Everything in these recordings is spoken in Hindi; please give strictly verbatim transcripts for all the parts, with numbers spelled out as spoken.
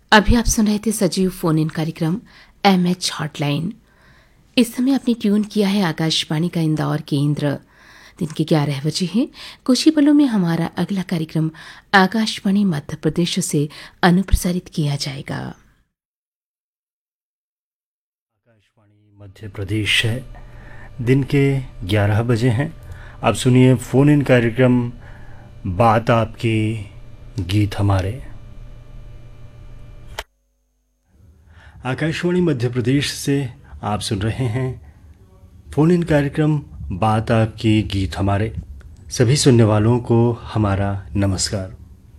अभी आप सुन रहे थे सजीव फोन इन कार्यक्रम एम एच हॉटलाइन। इस समय आपने ट्यून किया है आकाशवाणी का इंदौर केंद्र। दिन के ग्यारह बजे हैं। कुछ ही पलों में हमारा अगला कार्यक्रम आकाशवाणी मध्य प्रदेश से अनुप्रसारित किया जाएगा। आकाशवाणी मध्य प्रदेश है। दिन के ग्यारह बजे हैं। आप सुनिए फ़ोन इन कार्यक्रम बात आपकी गीत हमारे। आकाशवाणी मध्य प्रदेश से आप सुन रहे हैं फ़ोन इन कार्यक्रम बात आपकी गीत हमारे। सभी सुनने वालों को हमारा नमस्कार।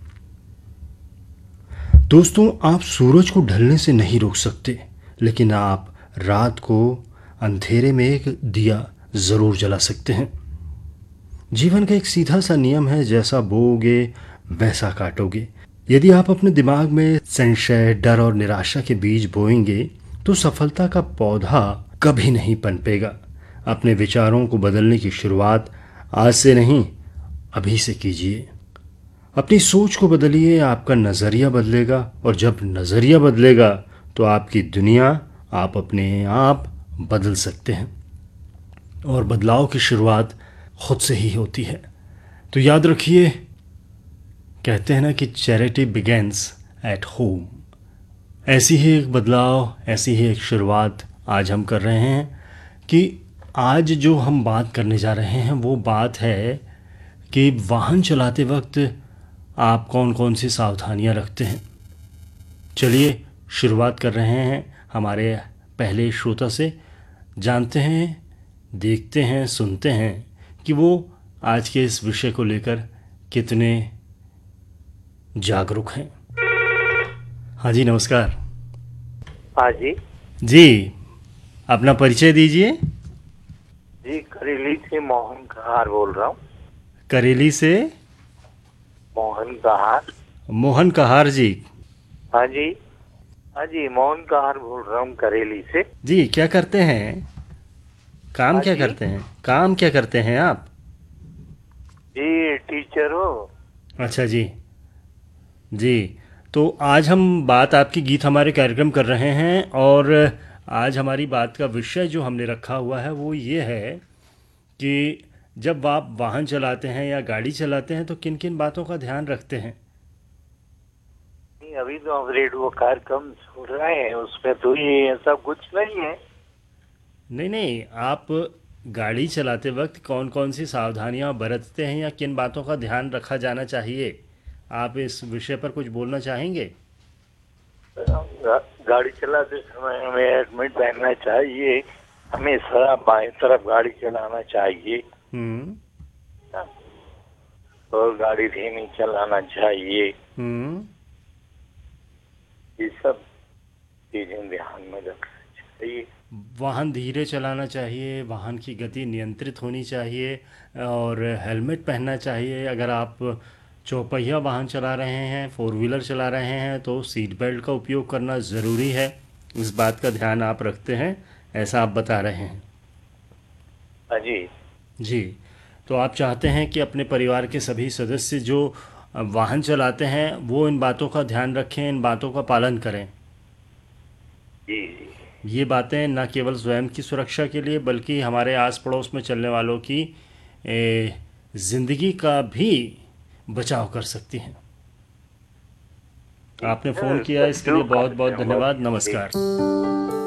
दोस्तों, आप सूरज को ढलने से नहीं रोक सकते, लेकिन आप रात को अंधेरे में एक दिया ज़रूर जला सकते हैं। जीवन का एक सीधा सा नियम है, जैसा बोओगे वैसा काटोगे। यदि आप अपने दिमाग में संशय, डर और निराशा के बीज बोएंगे तो सफलता का पौधा कभी नहीं पनपेगा। अपने विचारों को बदलने की शुरुआत आज से नहीं, अभी से कीजिए। अपनी सोच को बदलिए, आपका नज़रिया बदलेगा, और जब नज़रिया बदलेगा तो आपकी दुनिया आप अपने आप बदल सकते हैं। और बदलाव की शुरुआत खुद से ही होती है। तो याद रखिए, कहते हैं ना कि चैरिटी बिगेंस एट होम। ऐसी ही एक बदलाव, ऐसी ही एक शुरुआत आज हम कर रहे हैं कि आज जो हम बात करने जा रहे हैं वो बात है कि वाहन चलाते वक्त आप कौन कौन सी सावधानियां रखते हैं। चलिए शुरुआत कर रहे हैं हमारे पहले श्रोता से। जानते हैं, देखते हैं, सुनते हैं कि वो आज के इस विषय को लेकर कितने जागरूक हैं। हाँ जी, नमस्कार। हाँ जी जी, अपना परिचय दीजिए। जी, करेली से मोहन कहार बोल रहा हूँ। करेली से मोहन कहार। मोहन कहार जी। हाँ जी, हाँ जी, मोहन कहार बोल रहा हूँ करेली से। जी, क्या करते हैं? काम हाँ क्या जी? करते हैं? काम क्या करते हैं आप? जी, टीचर हो। अच्छा जी। जी, तो आज हम बात आपकी गीत हमारे कार्यक्रम कर रहे हैं, और आज हमारी बात का विषय जो हमने रखा हुआ है वो ये है कि जब आप वाहन चलाते हैं या गाड़ी चलाते हैं तो किन किन बातों का ध्यान रखते हैं। नहीं, अभी तो हम रेडियो कार्यक्रम सुन रहे हैं, उसमें तो ये ऐसा कुछ नहीं है। नहीं नहीं, आप गाड़ी चलाते वक्त कौन कौन सी सावधानियां बरतते हैं या किन बातों का ध्यान रखा जाना चाहिए, आप इस विषय पर कुछ बोलना चाहेंगे? गा- गाड़ी चलाते समय हमें हेलमेट पहनना चाहिए, हमेशा बाएं तरफ गाड़ी चलाना चाहिए, हम्म और गाड़ी धीमी चलाना चाहिए। हम्म ये सब चीजें ध्यान में रखना चाहिए। वाहन धीरे चलाना चाहिए, वाहन की गति नियंत्रित होनी चाहिए, और हेलमेट पहनना चाहिए। अगर आप चौपहिया वाहन चला रहे हैं, फोर व्हीलर चला रहे हैं, तो सीट बेल्ट का उपयोग करना ज़रूरी है। इस बात का ध्यान आप रखते हैं, ऐसा आप बता रहे हैं। हाँ जी। जी, तो आप चाहते हैं कि अपने परिवार के सभी सदस्य जो वाहन चलाते हैं वो इन बातों का ध्यान रखें, इन बातों का पालन करें। जी जी। ये बातें न केवल स्वयं की सुरक्षा के लिए बल्कि हमारे आस पड़ोस में चलने वालों की ए, ज़िंदगी का भी बचाव कर सकती हैं। आपने फ़ोन किया, इसके लिए बहुत बहुत धन्यवाद। नमस्कार।